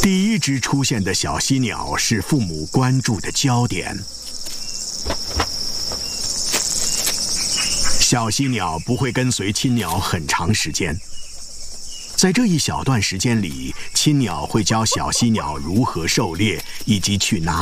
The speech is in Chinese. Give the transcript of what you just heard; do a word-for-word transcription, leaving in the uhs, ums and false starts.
第一只出现的小犀鸟是父母关注的焦点。小犀鸟不会跟随亲鸟很长时间，在这一小段时间里，亲鸟会教小犀鸟如何狩猎，以及去哪